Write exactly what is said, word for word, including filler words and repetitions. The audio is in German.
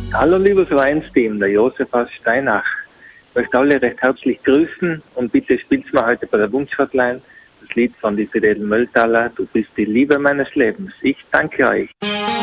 Hallo liebes Weinsteam, der Josef aus Steinach. Ich möchte alle recht herzlich grüßen und bitte spielt's mir heute bei der Wunschhotline das Lied von die Fidel Mölltaler, Du bist die Liebe meines Lebens. Ich danke euch.